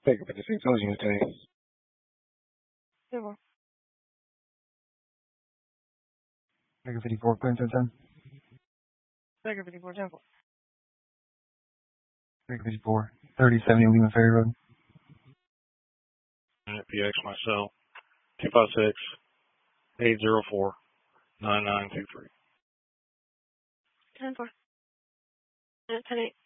Baker 56, those units today. 10-4. Baker 54, Clinton 10. Baker 54, 10-4. Baker 54, 3070 Lehman Ferry Road. PX myself, 256-804-9923. 10-4. 10-8.